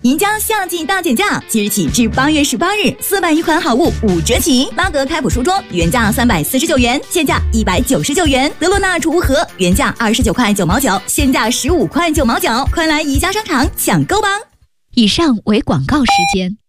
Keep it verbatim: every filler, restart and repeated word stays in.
银江夏季大减价，即日起至八月十八日，四百余款好物五折起。拉格开普书桌原价三百四十九元，现价一百九十九元；德罗纳储物盒原价二十九块九毛九，现价十五块九毛九。快来宜家商场抢购吧！ 以上为广告时间。